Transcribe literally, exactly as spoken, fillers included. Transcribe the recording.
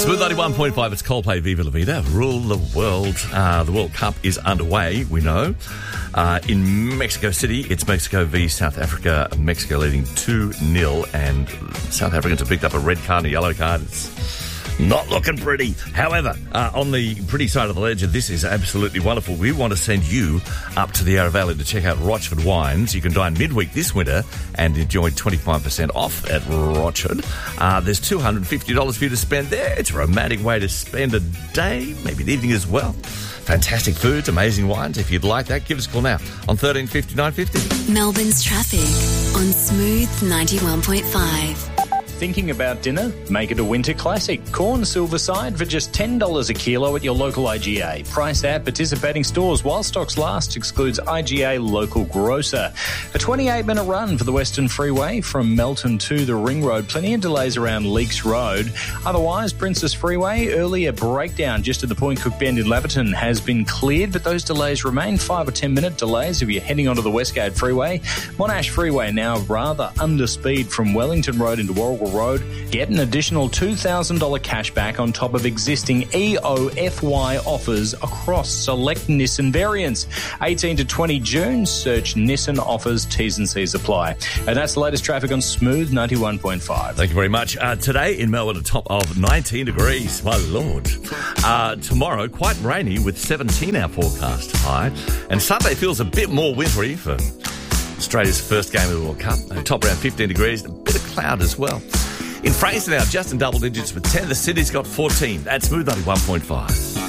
Smooth ninety-one point five, it's Coldplay, Viva La Vida, rule the world. Uh, the World Cup is underway, we know. Uh, in Mexico City, it's Mexico v South Africa. Mexico leading two nil, and South Africans have picked up a red card and a yellow card. It's not looking pretty. However, uh, on the pretty side of the ledger, this is absolutely wonderful. We want to send you up to the Yarra Valley to check out Rochford Wines. You can dine midweek this winter and enjoy twenty-five percent off at Rochford. Uh, there's two hundred fifty dollars for you to spend there. It's a romantic way to spend a day, maybe an evening as well. Fantastic foods, amazing wines. If you'd like that, give us a call now on thirteen fifty, nine fifty. Melbourne's traffic on Smooth ninety-one point five. Thinking about dinner? Make it a winter classic. Corn Silverside for just ten dollars a kilo at your local I G A. Price at participating stores while stocks last. Excludes I G A local grocer. A twenty-eight minute run for the Western Freeway from Melton to the Ring Road. Plenty of delays around Leakes Road. Otherwise, Princess Freeway, earlier breakdown just at the Point Cook Bend in Laverton has been cleared, but those delays remain. Five or ten minute delays if you're heading onto the Westgate Freeway. Monash Freeway now rather under speed from Wellington Road into Warrigal Road. Get an additional two thousand dollars cash back on top of existing E O F Y offers across select Nissan variants. eighteen to twenty June, search Nissan offers, T's and C's apply. And that's the latest traffic on Smooth ninety-one point five. Thank you very much. Uh, today in Melbourne, a top of nineteen degrees. My Lord. Uh, tomorrow, quite rainy with seventeen our forecast high. And Sunday feels a bit more wintry for Australia's first game of the World Cup. Uh, top around fifteen degrees, a bit of cloud as well. In Fraser now, just in double digits with ten. The city's got fourteen. That's Smooth ninety-one point five.